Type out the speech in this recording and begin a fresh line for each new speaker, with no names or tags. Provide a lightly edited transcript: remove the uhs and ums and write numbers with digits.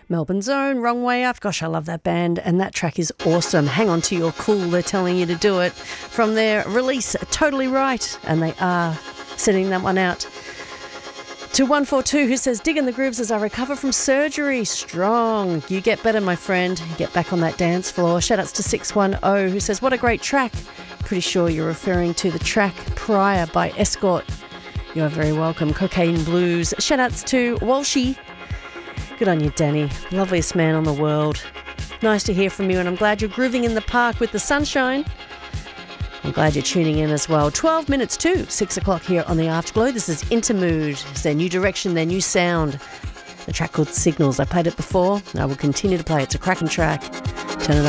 Melbourne's Own, Wrong Way Up. Gosh, I love that band, and that track is awesome. Hang on to your cool, they're telling you to do it. From their release, Totally Right, and they are sending that one out. To 142, who says, digging the grooves as I recover from surgery. Strong. You get better, my friend. You get back on that dance floor. Shout-outs to 610, who says, what a great track. Pretty sure you're referring to the track Prior by Escort. You're very welcome. Cocaine Blues. Shout-outs to Walshy. Good on you, Danny. Loveliest man on the world. Nice to hear from you, and I'm glad you're grooving in the park with the sunshine. I'm glad you're tuning in as well. 12 minutes to 6 o'clock here on the Afterglow. This is Intermood. It's their new direction, their new sound. The track called Signals. I played it before, and I will continue to play it. It's a cracking track.